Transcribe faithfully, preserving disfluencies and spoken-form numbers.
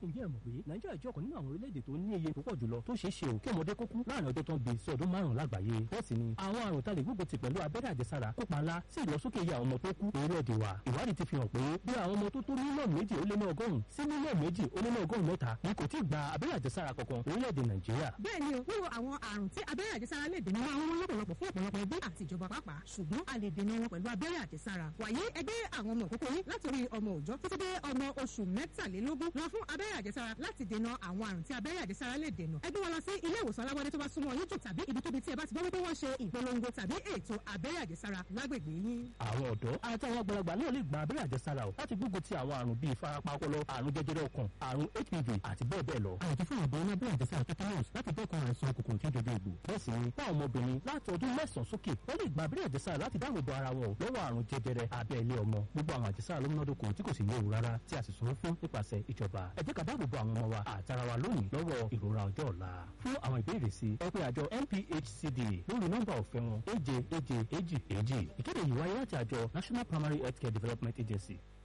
ǹjẹ́ ẹ mọ̀ pé nàìjíríà jẹ́ ọ̀kan nínú àwọn orílẹ̀-èdè tó ní iye púpọ̀ jùlọ tó ṣeé ṣe ò kí ọmọdé kó kú láàrin ọjọ́ tó ń bí sí ọdún márùn-ún lágbàáyé. bẹ́ẹ̀ sì ni àwọn àrùn tá lè gbógun ti pẹ̀lú abẹ́rẹ́ àjẹsára kópa ńlá sí ìlọsókè iye àwọn ọmọ tó kú orílẹ̀-èdè wa. ìwádìí ti fi hàn pé bí àwọn ọmọ tó tó mílíọ̀nù méjì ó lé ní ọgọ́rùn-ún sí mílíọ̀nù méjì ó lé ní ọgọ́rùn-ún mẹ́ta ni kò tí ì gba abẹ́rẹ́ àjẹsára kankan orílẹ̀-èdè nàìjíríà. bẹ́ẹ̀ ni o wíwo àwọn àrùn tí abẹ́rẹ́ àjẹsára lè dènà máa ń wọ́n lọ́pọ̀lọpọ̀ fún ọ̀pọ̀lọpọ̀ ẹbí àti ìjọba pàápàá ṣùgbọ́n a lè dènà wọn pẹ̀lú abẹ́rẹ́ àjẹsára. wàyí ẹgbẹ́ àwọn ọmọ òkókó yín láti orí ọmọ òòjọ́ títí dé ọmọ oṣù mẹ́tàlélógún lọ fún abẹ́rẹ́ àjẹsára láti dènà àwọn àrùn tí abẹ́rẹ́ àjẹsára lè dènà. ẹ gbé wọn lọ sí ilé ìwòsàn alábọ́dé tó bá súnmọ́ yín jù tàbí ibikíbi tí ẹ bá ti gbọ́ wípé wọ́n ṣe ìpolongo tàbí ètò abẹ́rẹ́ àjẹsára lágbègbè yín. àwọn ọ̀dọ́ àti àwọn àgbàlagbà náà lè gba abẹ́rẹ́ àjẹsára o láti gbógun ti àwọn àrùn bíi ìfarapa ọpọlọ àrùn jẹjẹrẹ ọkàn àrùn H P V àti bẹ́ẹ̀ bẹ́ẹ̀ lọ. àyètí fún àbọ̀ ní abẹ́rẹ́ àjẹsára tetanus láti dẹ́kun àìsàn kòkòrò tí ó dojú egbò. bẹ́ẹ̀ sì ni fún àwọn ọmọbìnrin láti ọdún mẹ́sàn-án sókè wọ́n lè gba abẹ́rẹ́ àjẹsára láti dáàbò bo ara wọn lọ́wọ́ àrùn jẹjẹrẹ abẹ́ ilé ọmọ. gbogbo àwọn àjẹsára ló múnádóko tí kò sì léwu rárá tí a sì sanwó fún nípasẹ̀ ìjọba. ẹ jẹ́ ká dáàbò bo àwọn ọmọ wa àtara wa lónìí lọ́wọ́ ìrora ọjọ́ ọ̀la. fún àwọn ìbéèrè sí ẹ pè àjọ N P H C D lórí nọ́mbà ọ̀fẹ́ wọn èje èje èjì èjì. ìkéde yìí wáyé láti àjọ National Primary Healthcare Development Agency.